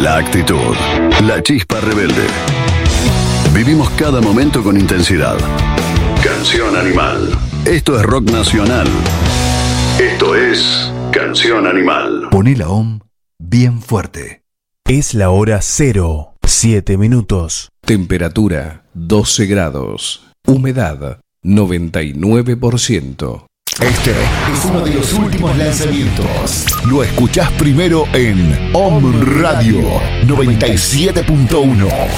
la actitud, la chispa rebelde. Vivimos cada momento con intensidad. Canción Animal. Esto es rock nacional. Esto es Canción Animal. Poné la OM bien fuerte. Es la hora 0, 7 minutos. Temperatura 12 grados. Humedad 99%. Este es uno de los últimos lanzamientos. Lo escuchás primero en OM Radio 97.1.